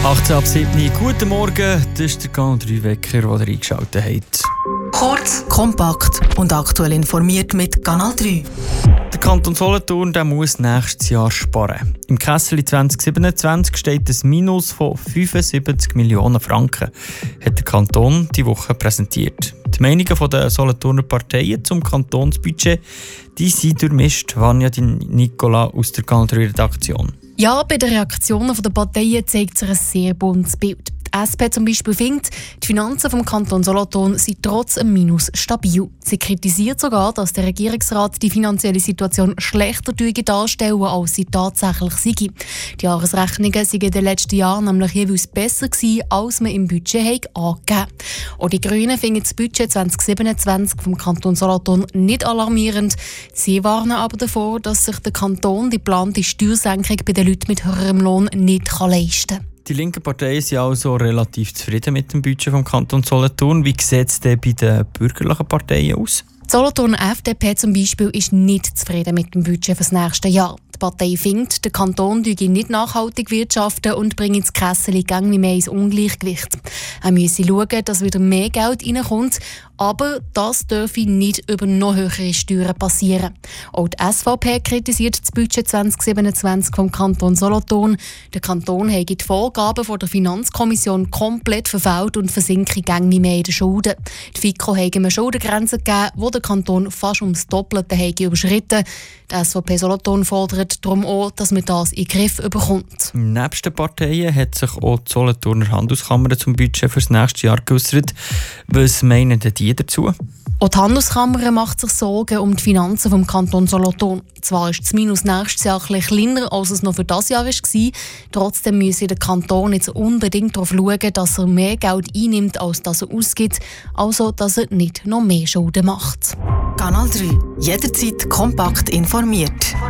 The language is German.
18 ab 7. Guten Morgen, das ist der Kanal 3 Wecker, den ihr eingeschaltet habt. Kurz, kompakt und aktuell informiert mit Kanal 3. Der Kanton Solothurn muss nächstes Jahr sparen. Im Kessel 2027 steht ein Minus von 75 Millionen Franken, hat der Kanton diese Woche präsentiert. Die Meinungen der Solothurner Parteien zum Kantonsbudget die sind durchmischt. Vanja Nicola aus der Kanal 3 Redaktion. Ja, bei den Reaktionen der Parteien zeigt sich ein sehr buntes Bild. Die SP zum Beispiel findet, die Finanzen vom Kanton Solothurn sind trotz einem Minus stabil. Sie kritisiert sogar, dass der Regierungsrat die finanzielle Situation schlechter darstellen, als sie tatsächlich sei. Die Jahresrechnungen sind in den letzten Jahren nämlich jeweils besser gewesen, als man im Budget angegeben hat. Auch die Grünen finden das Budget 2027 vom Kanton Solothurn nicht alarmierend. Sie warnen aber davor, dass sich der Kanton die geplante Steuersenkung bei den Leuten mit höherem Lohn nicht leisten kann. Die linken Parteien sind also relativ zufrieden mit dem Budget vom Kanton Solothurn. Wie sieht es denn bei den bürgerlichen Parteien aus? Die Solothurner FDP zum Beispiel ist nicht zufrieden mit dem Budget für das nächste Jahr. Die Partei findet, der Kanton wirtschafte nicht nachhaltig wirtschaften und bringe das Kessel gängig mehr ins Ungleichgewicht. Er müsse schauen, dass wieder mehr Geld reinkommt, aber das dürfe nicht über noch höhere Steuern passieren. Auch die SVP kritisiert das Budget 2027 vom Kanton Solothurn. Der Kanton habe die Vorgaben von der Finanzkommission komplett verfehlt und versinke gängig mehr in den Schulden. Die FiKo habe eine Schuldengrenze gegeben, wo der Kanton fast ums Doppelte überschritten. Die SVP Solothurn fordert darum auch, dass man das in den Griff bekommt. Neben den Parteien hat sich auch die Solothurner Handelskammer zum Budget für das nächste Jahr geäussert. Was meinen denn die dazu? Auch die Handelskammer macht sich Sorgen um die Finanzen vom Kanton Solothurn. Zwar ist das Minus nächstes Jahr etwas kleiner, als es noch für dieses Jahr war. Trotzdem müsse der Kanton jetzt unbedingt darauf schauen, dass er mehr Geld einnimmt, als dass er ausgibt. Also, dass er nicht noch mehr Schulden macht. Kanal 3. Jederzeit kompakt informiert.